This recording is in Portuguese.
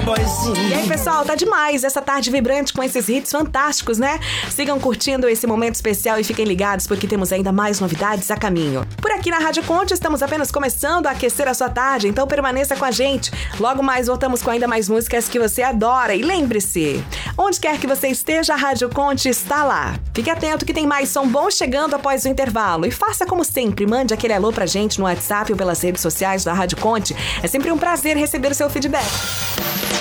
boyzinho. E aí, pessoal, tá demais essa tarde vibrante com esses hits fantásticos, né? Sigam curtindo esse momento especial e fiquem ligados porque temos ainda mais novidades a caminho. Por aqui na Rádio Conte estamos apenas começando a aquecer a sua tarde, então permaneça com a gente. Logo mais voltamos com ainda mais músicas que você adora. E lembre-se, onde quer que você esteja, a Rádio Conte está lá. Fique atento que tem mais som bom chegando após o intervalo. E faça como sempre, mande aquele alô pra gente no WhatsApp ou pelas redes sociais da Rádio Conte. É sempre um prazer receber o seu feedback.